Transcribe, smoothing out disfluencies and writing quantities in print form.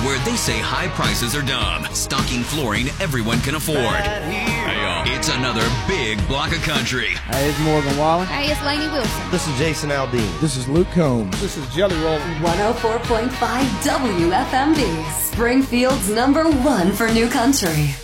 where they say high prices are dumb, stocking flooring everyone can afford. Hey, y'all, it's another big block of country. Hey, it's Morgan Wallen. Hey, it's Lainey Wilson. This is Jason Aldean. This is Luke Combs. This is Jelly Roll. 104.5 WFMD, Springfield's #1 for new country.